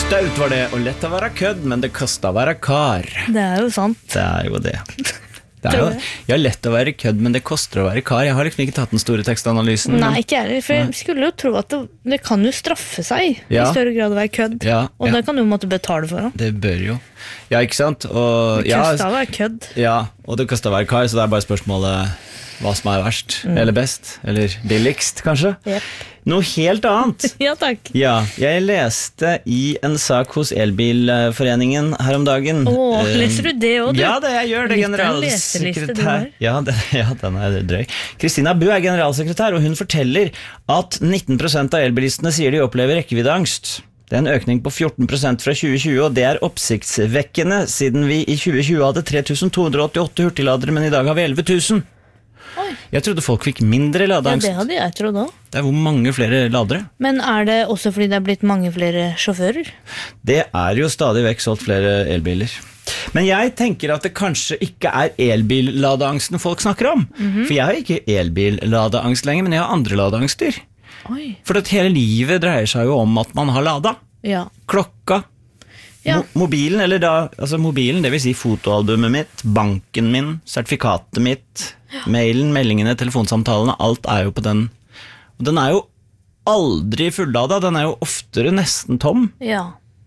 Staut var det, og lett å være kødd, men det kostet å være kar. Det jo sant. Det jo det. Det jo, ja, lett å være kødd, men det koster å være kar. Jeg har liksom ikke tatt den store tekstanalysen. Nei, ikke heller, for jeg skulle jo tro at det kan jo straffe seg i større grad å være kødd. Ja, og det kan du måtte betale for. Det bør jo. Ja, ikke sant? Og, det koster å være kødd. Ja, og det koster å være kar, så det bare spørsmålet hva som verst, eller best, eller billigst, kanskje. Yep. Noe helt annet. Ja, takk. Ja, jeg leste i en sak hos Elbilforeningen her om dagen. Leser du det også, du? Ja, det jeg gjør det, generalsekretær. Ja, den drøy. Kristina Bu generalsekretær, og hun forteller at 19% av elbilistene sier de opplever rekkeviddeangst. Det en økning på 14% fra 2020, og det oppsiktsvekkende, siden vi i 2020 hadde 3288 hurtigladere, men i dag har vi 11 000. Oi. Jeg trodde folk fikk mindre ladeangst. Ja, det hadde jeg trodd også. Det hvor mange flere ladere. Men det også fordi det blitt mange flere sjåfører? Det jo stadig vekk solgt flere elbiler. Men jeg tenker at det kanskje ikke elbilladeangsten folk snakker om. For jeg har ikke elbilladeangst lenger, men jeg har andre ladeangster. Oi. For at hele livet dreier seg jo om at man har lada. Ja. Klokka. Ja. Mobilen, eller da, altså mobilen, det vil si fotoalbumet mitt, banken min, sertifikatet mitt, mailen, meldingene, telefonsamtalene, alt jo på den. Og den jo aldri fullada, den jo oftere nesten tom. Ja.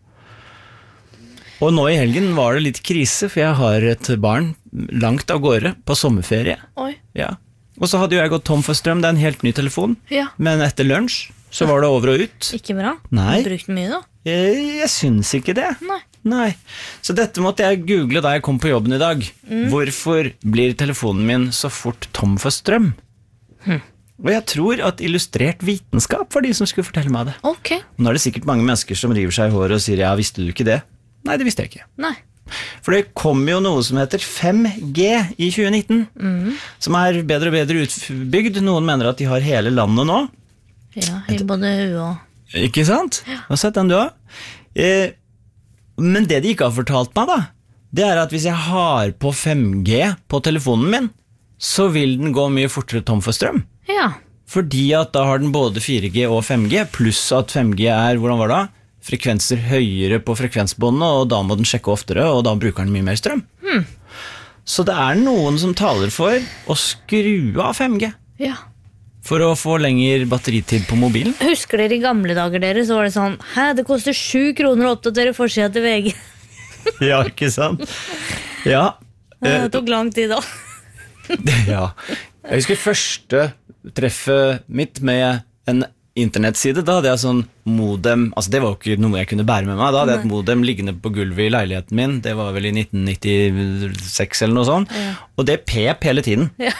Og nå i helgen var det litt krise, for jeg har et barn langt av gårde på sommerferie. Oi. Ja. Og så hadde jo jeg gått tom for strøm, det en helt ny telefon, men etter lunsj så var det over og ut. Ikke bra. Nei. Du brukte mye da? Jeg synes ikke det. Nei. Så dette måtte jeg google da jeg kom på jobben i dag. Hvorfor blir telefonen min så fort tom for strøm? Og jeg tror at illustrert vitenskap var de som skulle fortelle meg det. Ok. Og nå det sikkert mange mennesker som river seg i håret og sier, ja, visste du ikke det? Nei, det visste jeg ikke. Nei. For det kom jo noe som heter 5G i 2019, som bedre og bedre utbygd. Noen mener at de har hele landet nå. Ja, i både huet og... Ikke sant? Ja. Hva har sett den du har? Men det de ikke har fortalt meg da, det at hvis jeg har på 5G på telefonen min, så vil den gå mye fortere tom for strøm. Ja. Fordi at da har den både 4G og 5G, pluss at 5G hvordan var det? Frekvenser høyere på frekvensbåndene, og da må den sjekke oftere, og da bruker den mye mer strøm. Så det noen som taler for å skru av 5G. Ja. For å få lengre batteritid på mobilen. Husker dere i gamle dager dere, så var det sånn, det koster 7 kroner å oppdatere forsiden til VG. Ja, ikke sant? Ja. Det tok lang tid da. Ja. Jeg husker første treffet mitt med en internettside, da hadde jeg sånn modem, altså det var jo ikke noe jeg kunne bære med meg, da hadde jeg et modem liggende på gulvet i leiligheten min, det var vel i 1996 eller noe sånt, og det pep hele tiden. Ja.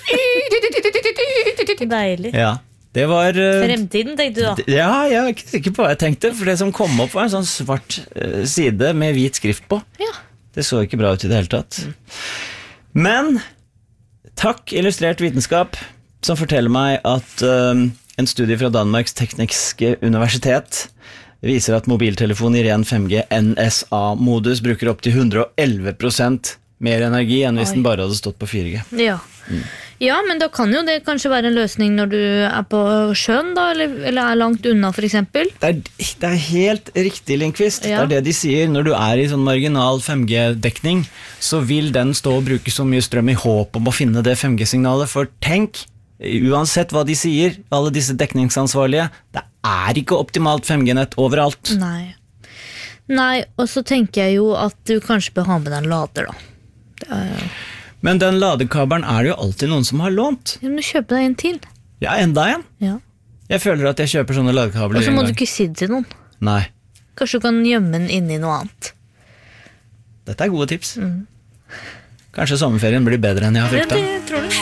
Deilig. Ja, det var fremtiden, tenkte du da? Ja, jeg er ikke sikker på hva jeg tenkte, for det som kom opp var en sånn svart side med hvit skrift på. Ja. Det så ikke bra ut i det hele tatt. Men takk, illustrert vitenskap, som forteller meg at en studie fra Danmarks tekniske universitet viser at mobiltelefon i ren 5G NSA-modus bruker opp til 111% mer energi enn hvis den bare hadde stått på 4G. Ja. Ja, men da kan jo det kanskje være en løsning når du på sjøen da, eller langt unna for eksempel. Det helt riktig, Lindqvist. Ja. Det det de sier. Når du i sånn marginal 5G-dekning, så vil den stå og bruke så mye strøm i håp om å finne det 5G-signalet. For tenk, uansett hva de sier, alle disse dekningsansvarlige, det ikke optimalt 5G-nett overalt. Nei, og så tenker jeg jo at du kanskje bør ha med deg en lader da. Men den ladekabelen det jo alltid noen som har lånt. Ja, men kjøpe deg en til. Ja, enda en. Ja. Jeg føler at jeg kjøper sånne ladekabler. Og så må du ikke si det til noen. Nei. Kanskje du kan gjemme den inn i noe annet. Dette gode tips. Kanskje sommerferien blir bedre enn jeg har fryktet. Det tror du.